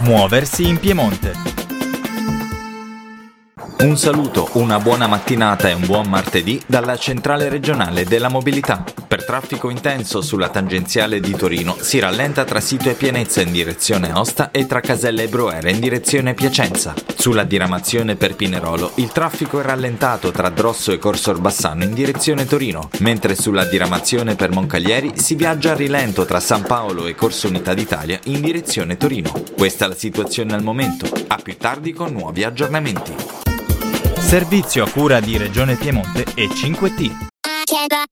Muoversi in Piemonte. Un saluto, una buona mattinata e un buon martedì dalla centrale regionale della mobilità. Per traffico intenso sulla tangenziale di Torino si rallenta tra Sito e Pienezza in direzione Aosta e tra Caselle e Broere in direzione Piacenza. Sulla diramazione per Pinerolo il traffico è rallentato tra Drosso e Corso Orbassano in direzione Torino, mentre sulla diramazione per Moncalieri si viaggia a rilento tra San Paolo e Corso Unità d'Italia in direzione Torino. Questa è la situazione al momento. A più tardi con nuovi aggiornamenti. Servizio a cura di Regione Piemonte e 5T.